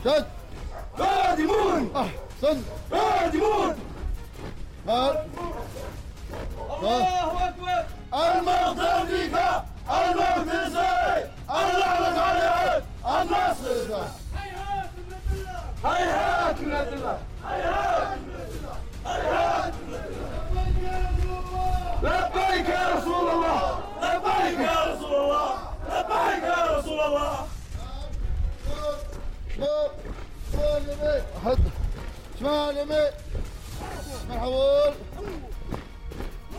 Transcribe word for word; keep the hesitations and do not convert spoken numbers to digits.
شد قادمون أحسن قادمون مال الله أكبر المغفر فيك الموت لسعيد اللعنة عليك النصر هيهات من الله هيهات من الله هيهات من الله لبيك يا رسول الله لبيك يا رسول الله لبيك يا رسول الله شمال يمين حد شمال يمين مرحبا